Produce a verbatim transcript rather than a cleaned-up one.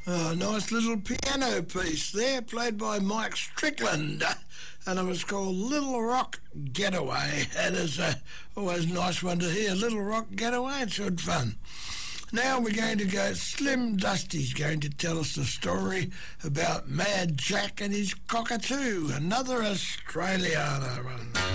Oh, nice little piano piece there, played by Mike Strickland, and it was called Little Rock Getaway. It is uh, always a nice one to hear, Little Rock Getaway. It's good fun. Now we're going to go, Slim Dusty's going to tell us the story about Mad Jack and his cockatoo, another Australiana one.